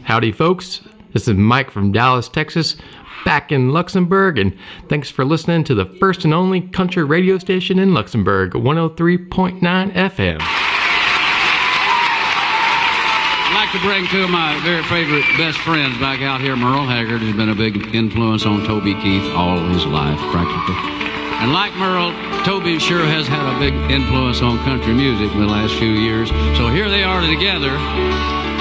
Howdy, folks. This is Mike from Dallas, Texas, back in Luxembourg, and thanks for listening to the first and only country radio station in Luxembourg, 103.9 FM. I'd like to bring two of my very favorite best friends back out here. Merle Haggard has been a big influence on Toby Keith all his life, practically. And like Merle, Toby sure has had a big influence on country music in the last few years. So here they are together.